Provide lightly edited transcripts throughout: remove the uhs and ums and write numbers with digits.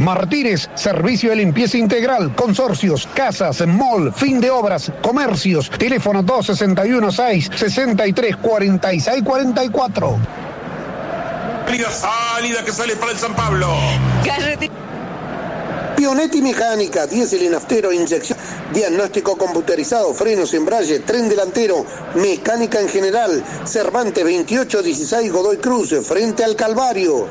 Martínez, servicio de limpieza integral, consorcios, casas, mall, fin de obras, comercios. Teléfono 261-6-63-46-44. Salida que sale para el San Pablo. Pionetti Mecánica, diésel y naftero, inyección, diagnóstico computerizado, frenos, embrague, tren delantero, mecánica en general. Cervantes 2816 Godoy Cruz, frente al Calvario.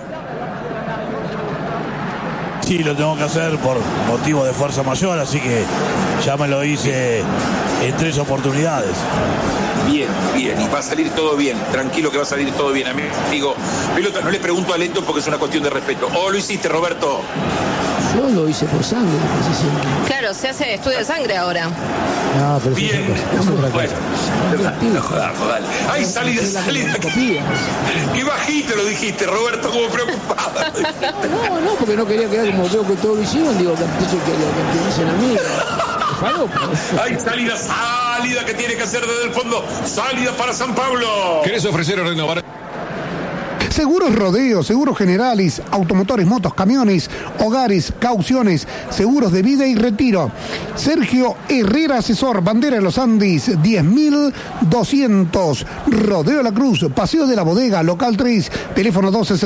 Sí, lo tengo que hacer por motivo de fuerza mayor, así que ya me lo hice en 3 oportunidades. Bien, y va a salir todo bien, tranquilo que va a salir todo bien, amigo. Pelota, no le pregunto a Leto porque es una cuestión de respeto. ¿O lo hiciste, Roberto? Yo lo hice por sangre. Claro, se hace estudio de sangre ahora. No, pero bien. Bueno, no jodas, dale. Ay, salida. Qué bajito lo dijiste, Roberto, como preocupado. No, porque no quería quedar como veo que todos lo hicieron, digo, que entonces que lo que dicen a mí. Ay, salida que tiene que hacer desde el fondo. Salida para San Pablo. ¿Querés ofrecer o renovar? Seguros Rodeo, Seguros Generales, automotores, motos, camiones, hogares, cauciones, seguros de vida y retiro. Sergio Herrera Asesor, Bandera de los Andes, 10.200. Rodeo La Cruz, Paseo de la Bodega, Local 3, teléfono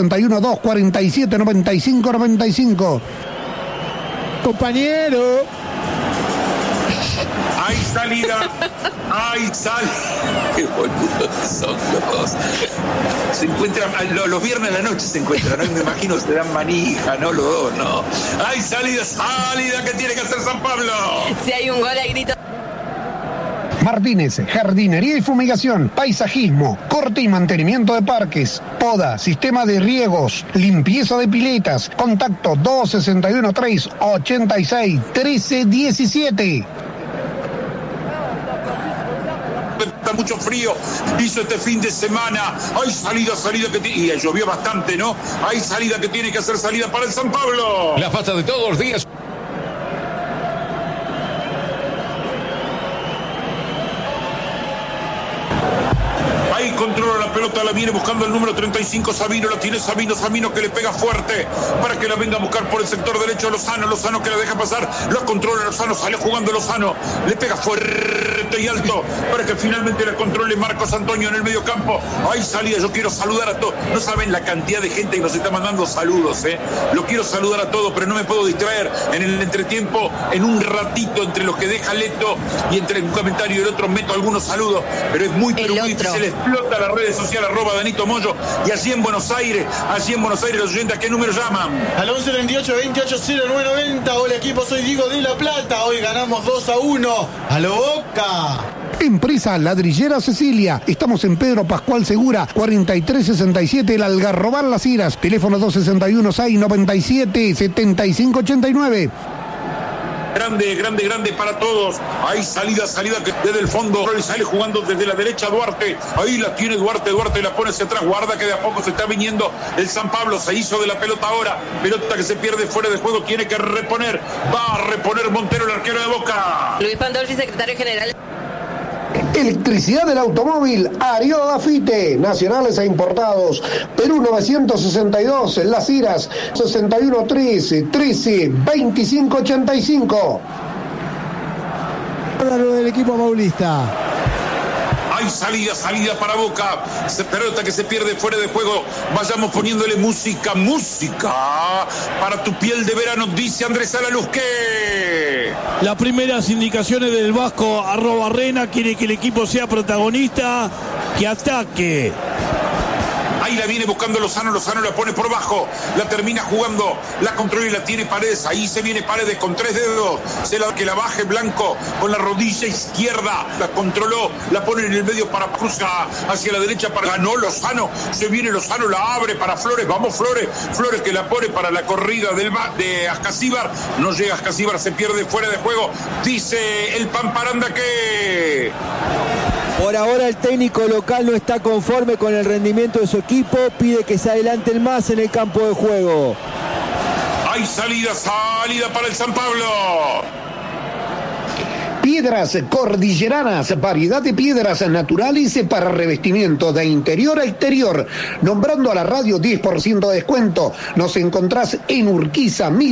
261-247-9595. Compañero. Hay salida. Qué boludos son los. Se encuentran, los viernes a la noche se encuentran, ¿no? Me imagino se dan manija, ¿no? Los dos, ¿no? Hay salida que tiene que hacer San Pablo. Si hay un gol, hay grito. Martínez, jardinería y fumigación, paisajismo, corte y mantenimiento de parques, poda, sistema de riegos, limpieza de piletas. Contacto 261-386-1317. Está mucho frío, hizo este fin de semana. Hay salida que tiene, y llovió bastante, ¿no? Hay salida que tiene que hacer salida para el San Pablo. La pasta de todos los días. Ahí controla la pelota, la viene buscando el número 35, Sabino, la tiene Sabino que le pega fuerte para que la venga a buscar por el sector derecho Lozano que la deja pasar, la controla Lozano, sale jugando Lozano, le pega fuerte y alto para que finalmente la controle Marcos Antonio en el medio campo. Ahí salía, yo quiero saludar a todos, no saben la cantidad de gente que nos está mandando saludos, lo quiero saludar a todos, pero no me puedo distraer en el entretiempo, en un ratito entre los que deja Leto y entre un comentario y el otro meto algunos saludos, pero es muy difícil, explota las redes sociales, @Danito Moyo, y allí en Buenos Aires los oyentes, ¿a qué número llaman? Al 1138-280990. Hola equipo, soy Diego de La Plata, hoy ganamos 2-1, ¡a lo Boca! Empresa Ladrillera Cecilia. Estamos en Pedro Pascual Segura, 4367, El Algarrobal Las Iras. Teléfono 261-697-7589. Grande para todos. Hay salida que desde el fondo sale jugando desde la derecha Duarte. Ahí la tiene Duarte la pone hacia atrás. Guarda que de a poco se está viniendo el San Pablo. Se hizo de la pelota ahora. Pelota que se pierde fuera de juego. Tiene que reponer. Va a reponer Montero, el arquero de Boca. Luis Pandolfi, secretario general. Electricidad del automóvil, Ario Dafite, nacionales e importados. Perú 962, Las Iras, 61-13-2585. Háblalo del equipo paulista. Hay salida para Boca. Pelota que se pierde fuera de juego. Vayamos poniéndole música para tu piel de verano, dice Andrés Alalusque. Las primeras indicaciones del Vasco @Rena quiere que el equipo sea protagonista, que ataque. Ahí la viene buscando Lozano la pone por bajo, la termina jugando, la controla y la tiene Paredes. Ahí se viene Paredes con 3 dedos, que la baje Blanco con la rodilla izquierda, la controló, la pone en el medio para cruzar hacia la derecha, ganó Lozano, se viene Lozano, la abre para Flores, vamos Flores que la pone para la corrida de Ascasíbar, no llega Ascasíbar, se pierde fuera de juego, dice el Pamparanda que... Por ahora el técnico local no está conforme con el rendimiento de su equipo, pide que se adelanten más en el campo de juego. Hay salida para el San Pablo. Piedras cordilleranas, variedad de piedras naturales para revestimiento de interior a exterior. Nombrando a la radio 10% de descuento. Nos encontrás en Urquiza,